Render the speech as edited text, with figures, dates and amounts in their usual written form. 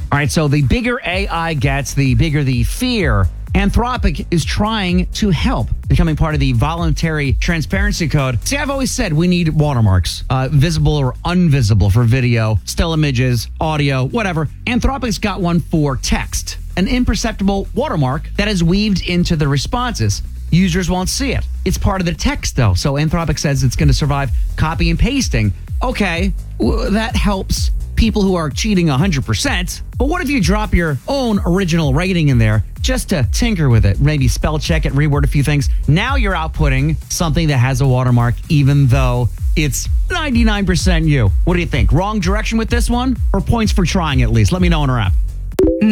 All right, so the bigger AI gets, the bigger the fear. Anthropic is trying to help, becoming part of the voluntary transparency code. See, I've always said we need watermarks, visible or invisible for video, still images, audio, whatever. Anthropic's got one for text, an imperceptible watermark that is weaved into the responses. Users won't see it. It's part of the text, though, so Anthropic says it's going to survive copy and pasting. Okay, that helps people who are cheating 100%. But what if you drop your own original rating in there just to tinker with it? Maybe spell check it, reword a few things. Now you're outputting something that has a watermark, even though it's 99% you. What do you think? Wrong direction with this one? Or points for trying at least? Let me know in our app.